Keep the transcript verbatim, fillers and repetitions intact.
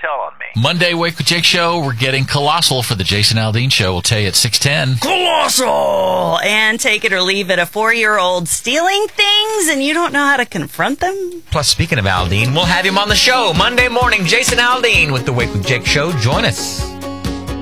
tell on me. Monday Wake with Jake show, we're getting colossal for the Jason Aldean show. We'll tell you at six ten. Colossal! And take it or leave it, a four-year-old stealing things and you don't know how to confront them? Plus, speaking of Aldean, we'll have him on the show Monday morning. Jason Aldean with the Wake with Jake show. Join us.